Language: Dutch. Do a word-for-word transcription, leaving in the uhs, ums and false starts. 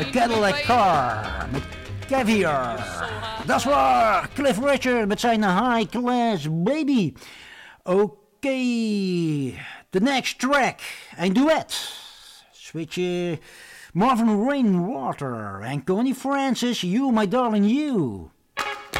A Cadillac Car met Caviar. Dat is waar, Cliff Richard met zijn High Class Baby. Oké, okay. The next track, een duet. Switch Marvin Rainwater en Connie Francis, You My Darling You.